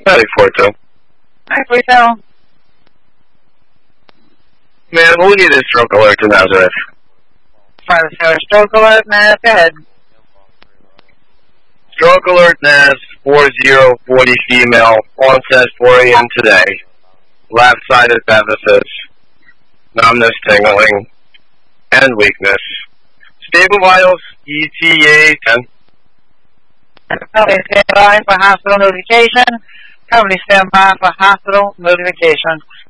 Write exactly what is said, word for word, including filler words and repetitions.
ninety-four two. Hi, please tell. Man, who needed a stroke alert in Nazareth? Private Taylor stroke alert, man. Go ahead. Stroke alert Naz, four zero forty female, onset four A M today. Left-sided deficits, numbness, tingling, and weakness. Stable vitals, E T A ten. Currently stand by for hospital notification. Currently stand by for hospital notification.